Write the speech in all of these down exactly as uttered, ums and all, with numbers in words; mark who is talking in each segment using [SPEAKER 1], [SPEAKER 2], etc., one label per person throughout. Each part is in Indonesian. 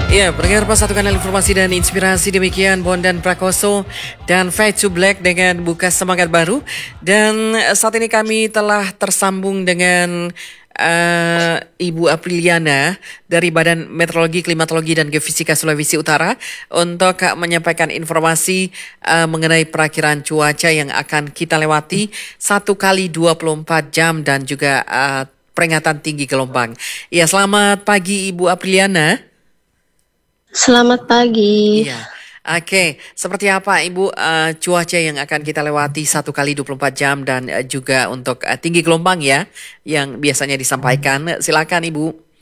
[SPEAKER 1] Ya, pendengar Pas satu kanal informasi dan inspirasi, demikian Bondan Prakoso dan Fade to Black dengan Buka Semangat Baru. Dan saat ini kami telah tersambung dengan uh, Ibu Apriliana dari Badan Meteorologi, Klimatologi dan Geofisika Sulawesi Utara untuk uh, menyampaikan informasi uh, mengenai perakiran cuaca yang akan kita lewati satu kali dua puluh empat jam dan juga uh, peringatan tinggi gelombang. Ya, selamat pagi Ibu Apriliana.
[SPEAKER 2] Selamat pagi.
[SPEAKER 1] Iya, oke. Seperti apa Ibu uh, cuaca yang akan kita lewati satu kali dua puluh empat jam dan uh, juga untuk uh, tinggi gelombang ya, yang biasanya disampaikan. Silakan Ibu.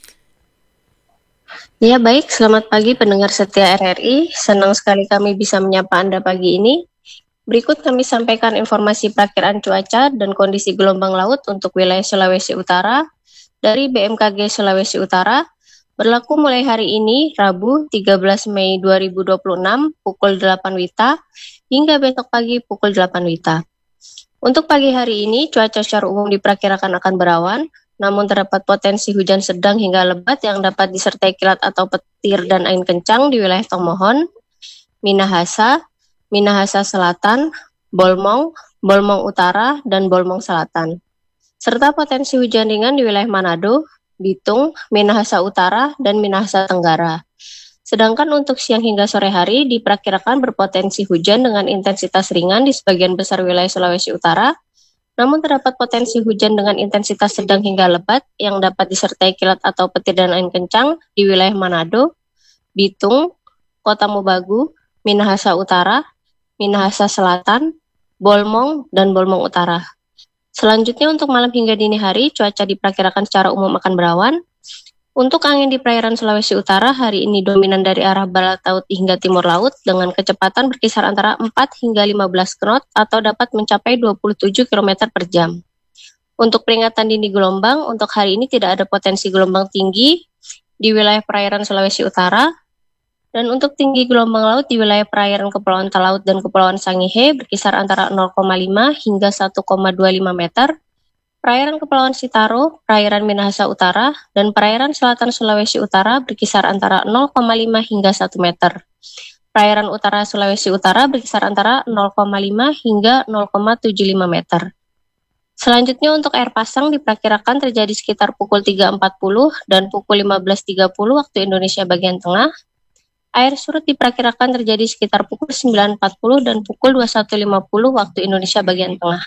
[SPEAKER 2] Ya baik, selamat pagi pendengar setia R R I. Senang sekali kami bisa menyapa Anda pagi ini. Berikut kami sampaikan informasi perakiraan cuaca dan kondisi gelombang laut untuk wilayah Sulawesi Utara dari B M K G Sulawesi Utara. Berlaku mulai hari ini, Rabu tiga belas Mei dua ribu dua puluh enam pukul delapan WITA hingga besok pagi pukul delapan WITA. Untuk pagi hari ini, cuaca secara umum diperkirakan akan berawan, namun terdapat potensi hujan sedang hingga lebat yang dapat disertai kilat atau petir dan angin kencang di wilayah Tomohon, Minahasa, Minahasa Selatan, Bolmong, Bolmong Utara, dan Bolmong Selatan. Serta potensi hujan ringan di wilayah Manado, Bitung, Minahasa Utara, dan Minahasa Tenggara. Sedangkan untuk siang hingga sore hari diperkirakan berpotensi hujan dengan intensitas ringan di sebagian besar wilayah Sulawesi Utara, namun terdapat potensi hujan dengan intensitas sedang hingga lebat yang dapat disertai kilat atau petir dan angin kencang di wilayah Manado, Bitung, Kota Mobagu, Minahasa Utara, Minahasa Selatan, Bolmong, dan Bolmong Utara. Selanjutnya untuk malam hingga dini hari, cuaca diperkirakan secara umum akan berawan. Untuk angin di perairan Sulawesi Utara, hari ini dominan dari arah barat laut hingga timur laut dengan kecepatan berkisar antara empat hingga lima belas knot atau dapat mencapai dua puluh tujuh kilometer per jam. Untuk peringatan dini gelombang, untuk hari ini tidak ada potensi gelombang tinggi di wilayah perairan Sulawesi Utara. Dan untuk tinggi gelombang laut di wilayah perairan Kepulauan Talaut dan Kepulauan Sangihe berkisar antara nol koma lima hingga satu koma dua lima meter, perairan Kepulauan Sitaro, perairan Minahasa Utara, dan perairan Selatan Sulawesi Utara berkisar antara nol koma lima hingga satu meter. Perairan Utara Sulawesi Utara berkisar antara nol koma lima hingga nol koma tujuh lima meter. Selanjutnya untuk air pasang diperkirakan terjadi sekitar pukul tiga empat puluh dan pukul lima belas tiga puluh waktu Indonesia bagian tengah. Air surut diperkirakan terjadi sekitar pukul sembilan empat puluh dan pukul dua puluh satu lima puluh waktu Indonesia bagian tengah.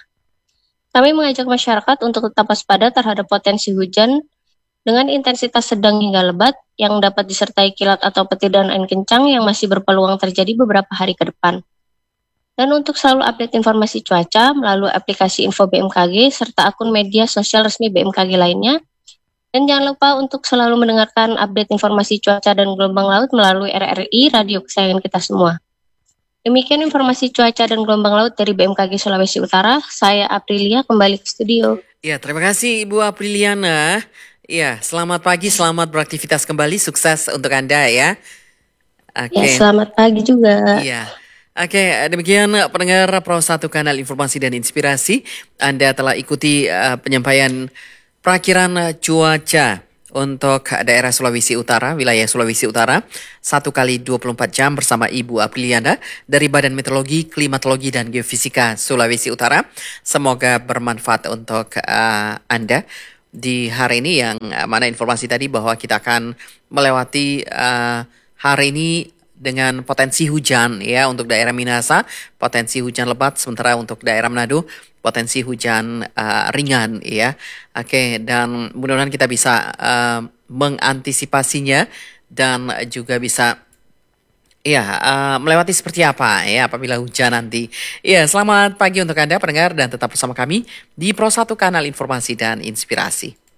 [SPEAKER 2] Kami mengajak masyarakat untuk tetap waspada terhadap potensi hujan dengan intensitas sedang hingga lebat yang dapat disertai kilat atau petir dan angin kencang yang masih berpeluang terjadi beberapa hari ke depan. Dan untuk selalu update informasi cuaca melalui aplikasi Info B M K G serta akun media sosial resmi B M K G lainnya. Dan jangan lupa untuk selalu mendengarkan update informasi cuaca dan gelombang laut melalui R R I, radio kesayangan kita semua. Demikian informasi cuaca dan gelombang laut dari B M K G Sulawesi Utara. Saya Aprilia kembali ke studio.
[SPEAKER 1] Ya, terima kasih Ibu Apriliana. Ya, selamat pagi, selamat beraktivitas kembali, sukses untuk Anda ya.
[SPEAKER 2] Oke. Ya, selamat pagi juga.
[SPEAKER 1] Iya. Oke, demikian pendengar Pro satu Kanal Informasi dan Inspirasi. Anda telah ikuti uh, penyampaian perakiran cuaca untuk daerah Sulawesi Utara, wilayah Sulawesi Utara, satu kali dua puluh empat jam bersama Ibu Apriliana dari Badan Meteorologi, Klimatologi dan Geofisika Sulawesi Utara. Semoga bermanfaat untuk uh, Anda di hari ini, yang uh, mana informasi tadi bahwa kita akan melewati uh, hari ini dengan potensi hujan ya untuk daerah Minahasa, potensi hujan lebat, sementara untuk daerah Manado potensi hujan uh, ringan ya. Oke, dan mudah-mudahan kita bisa uh, mengantisipasinya dan juga bisa ya uh, melewati seperti apa ya apabila hujan nanti. Ya, selamat pagi untuk Anda pendengar dan tetap bersama kami di Pro satu Kanal Informasi dan Inspirasi.